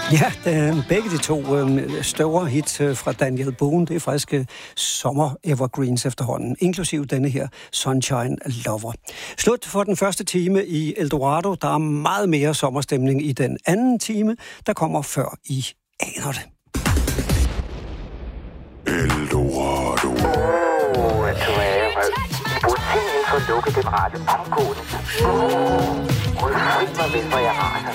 Ja, begge de to større hits fra Daniel Boone, det er faktisk sommer-evergreens efterhånden, inklusiv denne her Sunshine Lover. Slut for den første time i Eldorado. Der er meget mere sommerstemning i den anden time, der kommer før I aner det. Eldorado. Butikken får lukket den rette omgående. Rød frit mig, hvis jeg raser.